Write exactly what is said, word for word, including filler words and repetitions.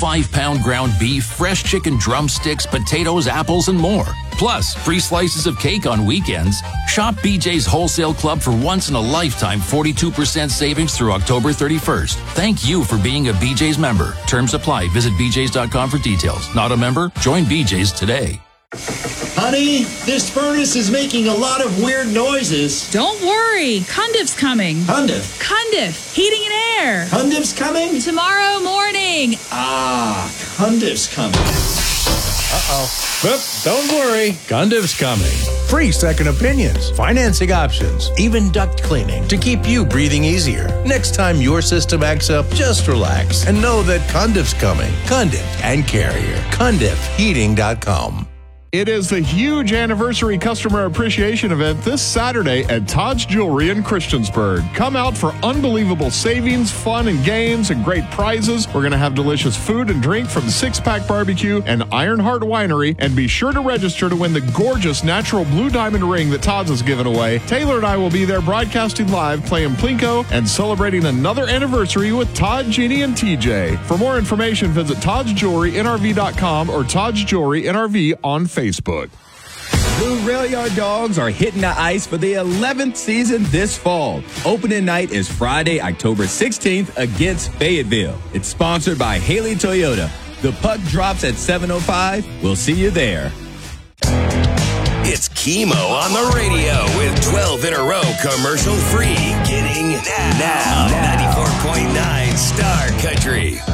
five-pound ground beef, fresh chicken drumsticks, potatoes, apples, and more. Plus, free slices of cake on weekends. Shop B J's Wholesale Club for once-in-a-lifetime forty-two percent savings through October thirty-first. Thank you for being a B J's member. Terms apply. Visit b j's dot com for details. Not a member? Join B J's today. Honey, this furnace is making a lot of weird noises. Don't worry. Cundiff's coming. Cundiff? Cundiff. Heating and air. Cundiff's coming? Tomorrow morning. Ah, Cundiff's coming. Uh-oh. But don't worry, Cundiff's coming. Free second opinions, financing options, even duct cleaning to keep you breathing easier. Next time your system acts up, just relax and know that Cundiff's coming. Cundiff and Carrier. Cundiff Heating dot com. It is the huge anniversary customer appreciation event this Saturday at Todd's Jewelry in Christiansburg. Come out for unbelievable savings, fun and games, and great prizes. We're going to have delicious food and drink from Six Pack Barbecue and Ironheart Winery. And be sure to register to win the gorgeous natural blue diamond ring that Todd's has given away. Taylor and I will be there broadcasting live, playing Plinko, and celebrating another anniversary with Todd, Jeannie, and T J. For more information, visit Todd's Jewelry N R V dot com or Todd's Jewelry N R V on Facebook. Facebook. Blue Rail Yard Dogs are hitting the ice for the eleventh season this fall. Opening night is Friday, October sixteenth against Fayetteville. It's sponsored by Haley Toyota. The puck drops at seven oh five. We'll see you there. It's Chemo on the radio with twelve in a row commercial free. Getting now, now. ninety-four point nine Star Country.